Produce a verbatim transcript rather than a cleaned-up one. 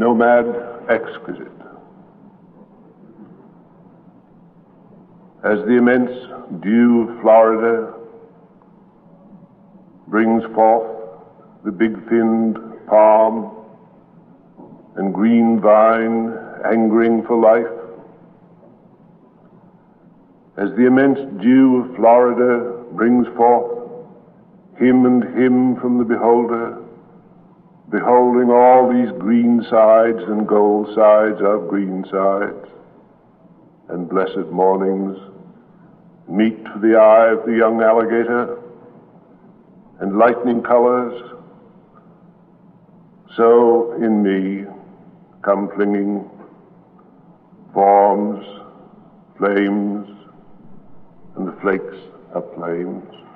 nomad exquisite. As the immense dew of Florida brings forth the big-finned palm and green vine angering for life, as the immense dew of Florida brings forth him and him from the beholder, beholding all these green sides and gold sides of green sides, and blessed mornings, meet for the eye of the young alligator, and lightning colors, so in me come flinging forms, flames, and the flakes of flames.